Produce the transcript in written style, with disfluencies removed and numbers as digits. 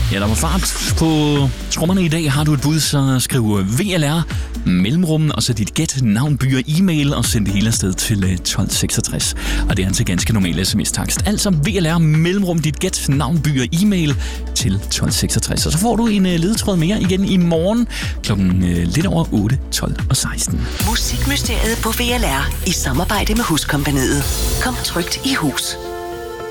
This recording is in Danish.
Ja, der var fart på trommerne i dag. Har du et bud, så skriv VLR, mellemrum, og så dit gæt, navn, by og e-mail, og send det hele afsted til 1266. Og det er altså ganske normal sms-takst. Altså VLR, mellemrum, dit gæt, navn, by og e-mail til 1266. Og så får du en ledetråd mere igen i morgen klokken lidt over 8, 12 og 16. Musikmysteriet på VLR i samarbejde med Huskompagniet. Kom trygt i hus.